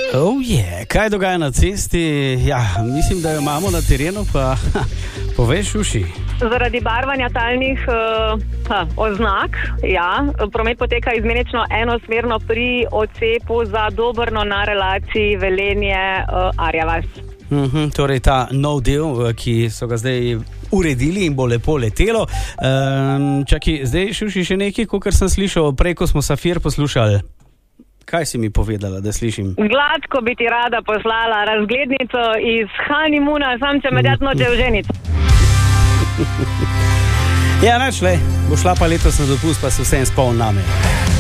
Kaj dogaja na cesti? Ja, mislim, da jo imamo na terenu, pa poveš, Uši. Zaradi barvanja talnih oznak, promet poteka izmenično enosmerno pri odcepu za Dobrno na relaciji Velenje-Arja vas. Torej ta nov del, ki so ga zdaj uredili in bo lepo letelo. Čakaj, zdaj Šuši še nekaj, kakor sem slišal, prej ko smo Safir poslušali. Kaj si mi povedala, da slišim? Gladko bi ti rada poslala razglednico iz honeymoona, sam če me dat noče vženiti. Ja, nič, bo šla pa letos na dopust, pa se vsem spomnim name.